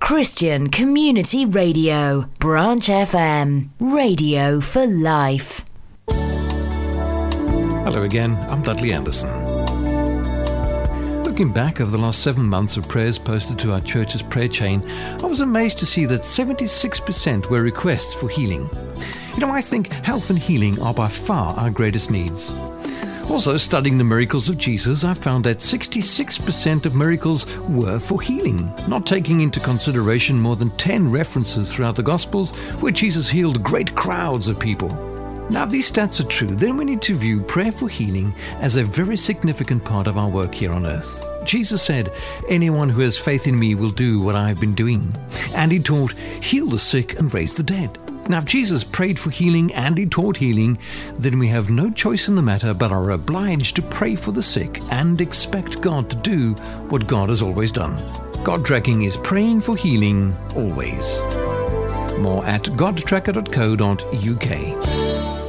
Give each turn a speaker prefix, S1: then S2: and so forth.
S1: Christian Community Radio, Branch FM, radio for life.
S2: Hello again, I'm Dudley Anderson. Looking back over the last 7 months of prayers posted to our church's prayer chain, I was amazed to see that 76% were requests for healing. I think health and healing are by far our greatest needs. Also, studying the miracles of Jesus, I found that 66% of miracles were for healing, not taking into consideration more than 10 references throughout the Gospels where Jesus healed great crowds of people. Now, if these stats are true, then we need to view prayer for healing as a very significant part of our work here on earth. Jesus said, "Anyone who has faith in me will do what I have been doing." And he taught, "Heal the sick and raise the dead." Now, if Jesus prayed for healing and he taught healing, then we have no choice in the matter but are obliged to pray for the sick and expect God to do what God has always done. God Tracking is praying for healing always. More at godtracker.co.uk.